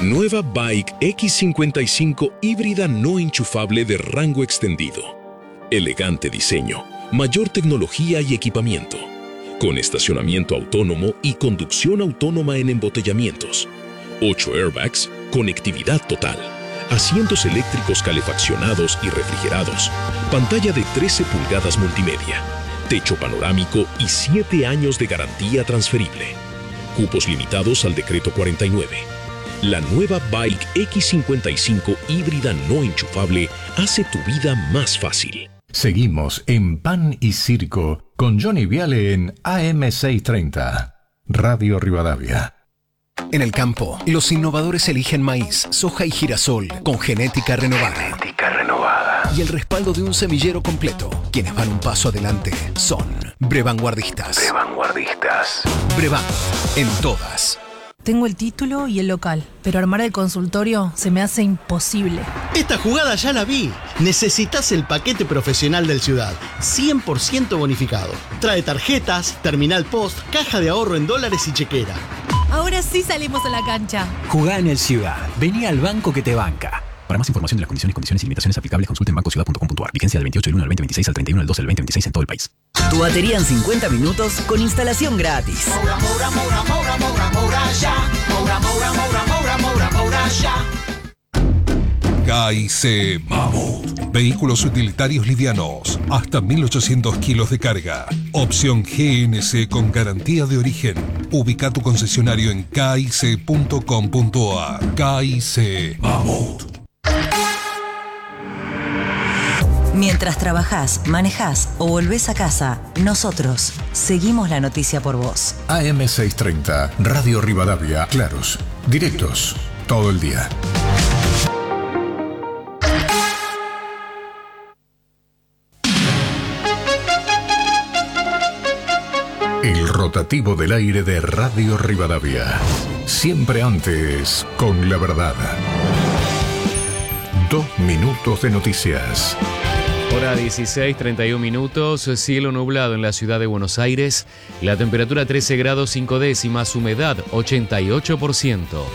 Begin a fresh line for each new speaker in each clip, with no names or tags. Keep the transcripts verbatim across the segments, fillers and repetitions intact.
Nueva Bike X cincuenta y cinco híbrida no enchufable de rango extendido. Elegante diseño, mayor tecnología y equipamiento. Con estacionamiento autónomo y conducción autónoma en embotellamientos. ocho airbags, conectividad total. Asientos eléctricos calefaccionados y refrigerados. Pantalla de trece pulgadas multimedia. Techo panorámico y siete años de garantía transferible. Cupos limitados al decreto cuarenta y nueve. La nueva Bike X cincuenta y cinco híbrida no enchufable hace tu vida más fácil.
Seguimos en Pan y Circo con Johnny Viale en A M seiscientos treinta, Radio Rivadavia.
En el campo, los innovadores eligen maíz, soja y girasol con genética renovada.
Genética renovada.
Y el respaldo de un semillero completo. Quienes van un paso adelante son Brevanguardistas.
Brevanguardistas.
Brevan, en todas.
Tengo el título y el local, pero armar el consultorio se me hace imposible.
Esta jugada ya la vi. Necesitas el paquete profesional del Ciudad, cien por ciento bonificado. Trae tarjetas, terminal post, caja de ahorro en dólares y chequera.
Ahora sí salimos a la cancha.
Jugá en el Ciudad. Vení al banco que te banca. Para más información de las condiciones, condiciones y limitaciones aplicables, consulte en banco ciudad punto com punto a r. Vigencia del veintiocho del uno al veinte veintiséis al treinta y uno del doce del veinte veintiséis en todo el país.
Tu batería en cincuenta minutos con instalación gratis.
Moura, Moura, Moura, Moura, Moura, Moura, ya. Moura, Moura, Moura, Moura, Moura, Moura, ya.
K I C Mammoth. Vehículos utilitarios livianos, hasta mil ochocientos kilos de carga. Opción G N C con garantía de origen. Ubica tu concesionario en k i c punto com punto a r. K I C Mammoth.
Mientras trabajás, manejás o volvés a casa, nosotros seguimos la noticia por vos.
A M seiscientos treinta, Radio Rivadavia. Claros, directos, todo el día. El rotativo del aire de Radio Rivadavia. Siempre antes, con la verdad. Dos minutos de noticias.
Hora dieciséis, treinta y uno minutos, cielo nublado en la ciudad de Buenos Aires, la temperatura trece grados cinco décimas, humedad ochenta y ocho por ciento.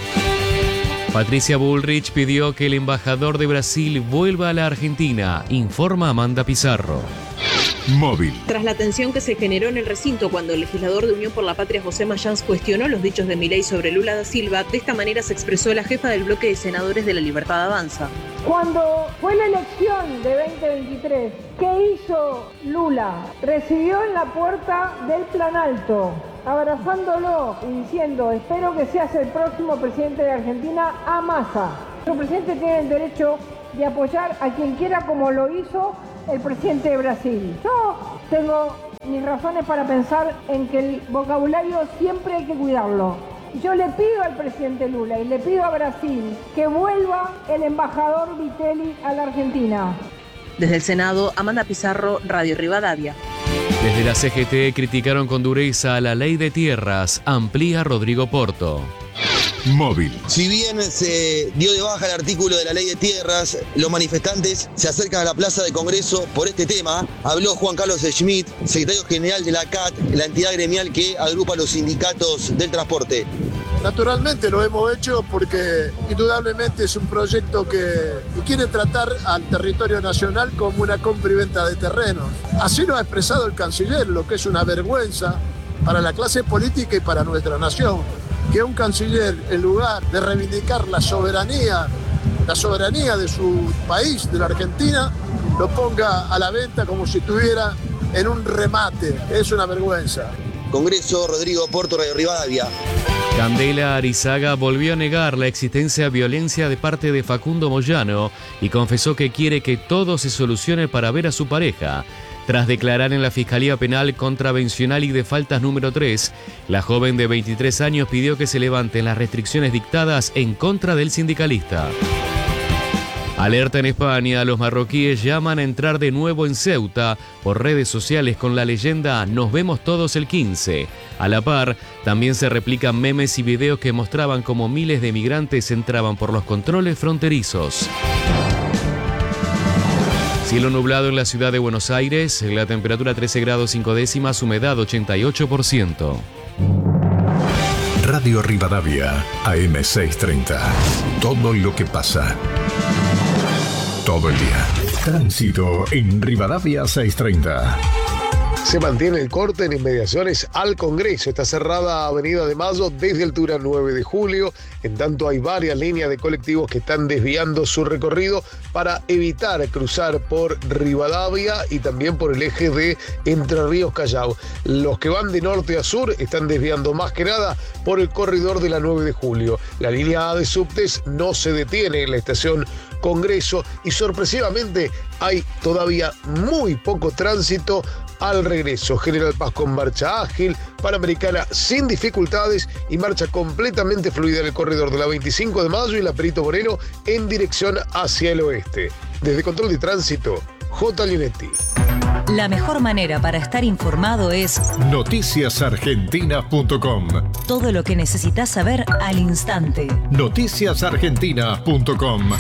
Patricia Bullrich pidió que el embajador de Brasil vuelva a la Argentina, informa Amanda Pizarro.
Móvil.
Tras la tensión que se generó en el recinto cuando el legislador de Unión por la Patria, José Mayans, cuestionó los dichos de Milei sobre Lula da Silva, de esta manera se expresó la jefa del bloque de senadores de la Libertad Avanza.
Cuando fue la elección de veinte veintitrés, ¿qué hizo Lula? Recibió en la puerta del Planalto, abrazándolo y diciendo: espero que seas el próximo presidente de Argentina, a Massa. El presidente tiene el derecho de apoyar a quien quiera, como lo hizo el presidente de Brasil. Yo tengo mis razones para pensar en que el vocabulario siempre hay que cuidarlo. Yo le pido al presidente Lula y le pido a Brasil que vuelva el embajador Vitelli a la Argentina.
Desde el Senado, Amanda Pizarro, Radio Rivadavia.
Desde la C G T criticaron con dureza la ley de tierras, amplía Rodrigo Porto.
Móvil.
Si bien se dio de baja el artículo de la ley de tierras, los manifestantes se acercan a la Plaza de Congreso por este tema. Habló Juan Carlos Schmidt, secretario general de la C A T, la entidad gremial que agrupa a los sindicatos del transporte.
Naturalmente lo hemos hecho porque indudablemente es un proyecto que quiere tratar al territorio nacional como una compra y venta de terrenos. Así lo ha expresado el canciller, lo que es una vergüenza para la clase política y para nuestra nación. Que un canciller, en lugar de reivindicar la soberanía, la soberanía de su país, de la Argentina, lo ponga a la venta como si estuviera en un remate. Es una vergüenza.
Congreso, Rodrigo Porto, Radio Rivadavia.
Candela Arizaga volvió a negar la existencia de violencia de parte de Facundo Moyano y confesó que quiere que todo se solucione para ver a su pareja. Tras declarar en la Fiscalía Penal Contravencional y de Faltas número tres, la joven de veintitrés años pidió que se levanten las restricciones dictadas en contra del sindicalista. Alerta en España, los marroquíes llaman a entrar de nuevo en Ceuta por redes sociales con la leyenda "Nos vemos todos el quince". A la par, también se replican memes y videos que mostraban cómo miles de migrantes entraban por los controles fronterizos. Cielo nublado en la ciudad de Buenos Aires, la temperatura trece grados cinco décimas, humedad ochenta y ocho por ciento.
Radio Radio Rivadavia, A M seiscientos treinta. Todo lo que pasa. Todo el día. Tránsito en Rivadavia seiscientos treinta.
Se mantiene el corte en inmediaciones al Congreso. Está cerrada Avenida de Mayo desde altura nueve de julio. En tanto, hay varias líneas de colectivos que están desviando su recorrido para evitar cruzar por Rivadavia y también por el eje de Entre Ríos Callao. Los que van de norte a sur están desviando más que nada por el corredor de la nueve de julio. La línea A de subtes no se detiene en la estación Congreso y sorpresivamente hay todavía muy poco tránsito al regreso. General Paz con marcha ágil, Panamericana sin dificultades y marcha completamente fluida en el corredor de la veinticinco de mayo y la Perito Moreno en dirección hacia el oeste. Desde Control de Tránsito, J. Linetti.
La mejor manera para estar informado es
noticias argentinas punto com.
Todo lo que necesitas saber al instante.
noticias argentinas punto com.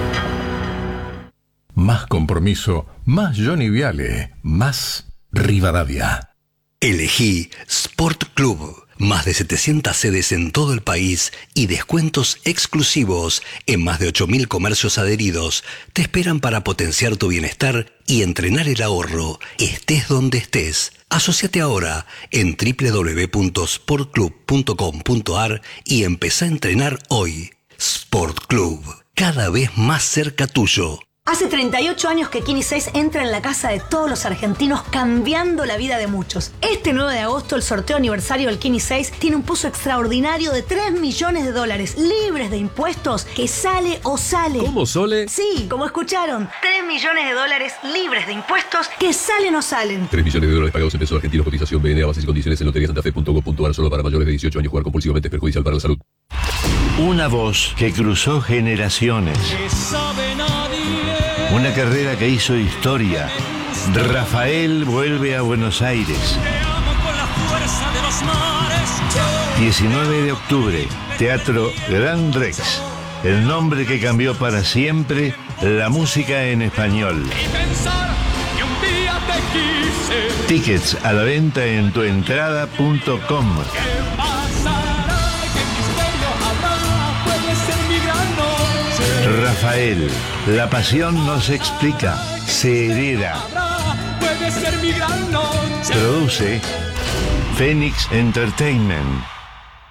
Más compromiso, más Johnny Viale, más Rivadavia.
Elegí Sport Club. Más de setecientas sedes en todo el país y descuentos exclusivos en más de ocho mil comercios adheridos te esperan para potenciar tu bienestar y entrenar el ahorro, estés donde estés. Asociate ahora en doble u doble u doble u punto sport club punto com punto a r y empezá a entrenar hoy. Sport Club, cada vez más cerca tuyo.
Hace treinta y ocho años que Kini seis entra en la casa de todos los argentinos, cambiando la vida de muchos. Este nueve de agosto, el sorteo aniversario del Kini seis tiene un pozo extraordinario de tres millones de dólares, libres de impuestos, que sale o sale.
¿Cómo, Sole?
Sí, como escucharon. tres millones de dólares libres de impuestos, que salen o salen.
tres millones de dólares pagados en pesos argentinos, cotización B N A, bases y condiciones en lotería santafe punto com punto a r, solo para mayores de dieciocho años. Jugar compulsivamente es perjudicial para la salud.
Una voz que cruzó generaciones. Una carrera que hizo historia. Rafael vuelve a Buenos Aires. diecinueve de octubre, Teatro Gran Rex. El nombre que cambió para siempre la música en español. Tickets a la venta en tuentrada punto com. Rafael, la pasión no se explica, se hereda. Produce Phoenix Entertainment.